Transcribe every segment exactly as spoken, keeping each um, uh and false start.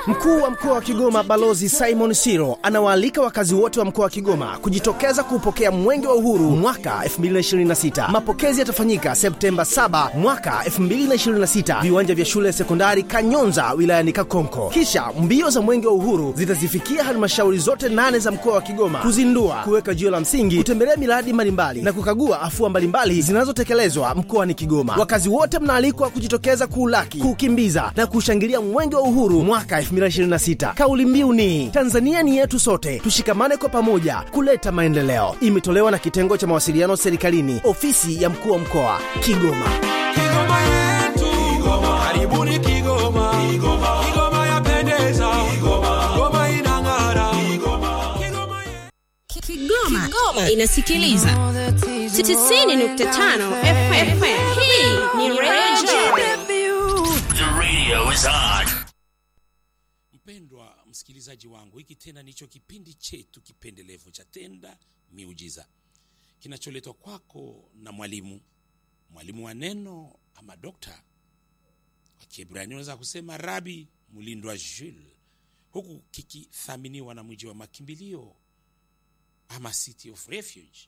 Mkuu wa mkoa wa Kigoma Balozi Simon Siro anawaalika wakazi wote wa mkoa wa Kigoma kujitokeza kupokea Mwenge wa Uhuru mwaka elfu mbili ishirini na sita. Mapokezi yatafanyika Septemba saba mwaka elfu mbili ishirini na sita, viwanja vya shule ya sekondari Kanyonza wilayani Kakonko. Kisha mbio za Mwenge wa Uhuru zitazifikia halmashauri zote nane za mkoa wa Kigoma kuzindua, kuweka jiwe la msingi, kutembelea miradi mbalimbali na kukagua afua mbalimbali zinazotekelezwa mkoani Kigoma. Wakazi wote mnaalikwa kujitokeza kuulaki, kukimbiza na kushangilia Mwenge wa Uhuru mwaka elfu mbili ishirini na sita. Kauli mbiu ni Tanzania ni yetu sote, tushikamane kwa pamoja kuleta maendeleo. Imetolewa na kitengo cha mawasiliano serikalini, ofisi ya mkuu wa mkoa Kigoma. Kigoma yetu, Kigoma. Karibuni Kigoma. Kigoma. Kigoma yapendeza. Kigoma. Kigoma inang'ara. Kigoma. Kigoma yetu. Kigoma, Kigoma inasikiliza tisini nukta tano F M. Hii ni Radio. The radio is on. Mpendwa msikilizaji wangu, hiki tena nicho kipindi chetu kipendelevu cha Tenda Miujiza, kinacholetwa kwako na mwalimu mwalimu wa neno ama dokta. Kwa Kiebrania unaweza kusema Rabi Mulindwa Jules, huku kikithaminiwa na mji wa makimbilio ama City of Refuge.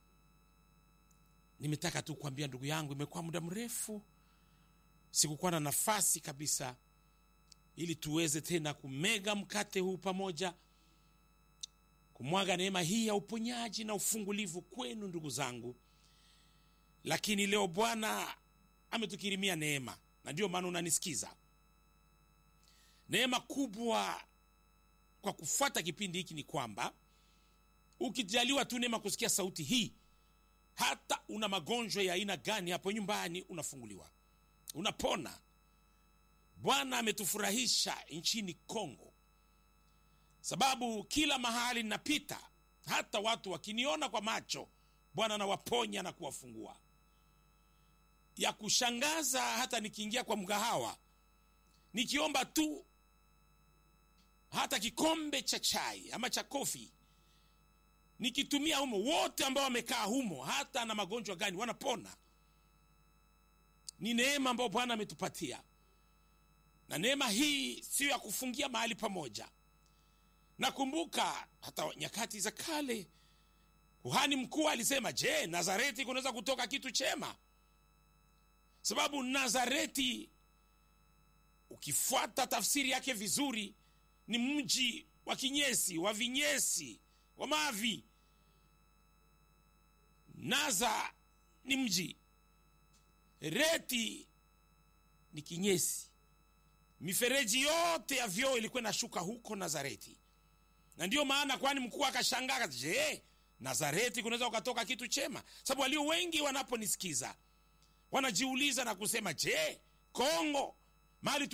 Nimetaka tu kuambia ndugu yangu, imekuwa muda mrefu sikukuwa na nafasi kabisa ili tuweze tena kumega mkate huu pamoja, kumwaga neema hii ya uponyaji na ufungulivu kwenu ndugu zangu. Lakini leo Bwana ametukirimia neema, na ndio maana unanisikiza. Neema kubwa kwa kufuata kipindi hiki ni kwamba ukijaliwa tu neema kusikia sauti hii, hata una magonjwa ya aina gani hapo nyumbani unafunguliwa, unapona. Bwana ametufurahisha nchini Kongo, sababu kila mahali ninapita, hata watu wakiniona kwa macho, Bwana anawaponya na kuwafungua. Ya kushangaza, hata nikiingia kwa mgahawa, nikiomba tu hata kikombe cha chai ama cha kofi, nikitumia humo, wote ambao wamekaa humo, hata na magonjwa gani, wanapona. Ni neema ambayo Bwana ametupatia. Na neema hii sio ya kufungia mahali pamoja. Nakumbuka hata nyakati za kale, kuhani mkuu alisema, je, Nazareti kunaweza kutoka kitu chema? Sababu Nazareti, ukifuata tafsiri yake vizuri, ni mji wa kinyesi, wa vinyesi, wa mavi. Naza ni mji, reti ni kinyesi. Mifereji yote ya vyoo ilikuwa inashuka huko Nazareti. Na ndio maana kwani mkuu akashangaa, je, Nazareti kunaweza ukatoka kitu chema? Sababu walio wengi wanaponisikiza wanajiuliza na kusema, je, Kongo mahali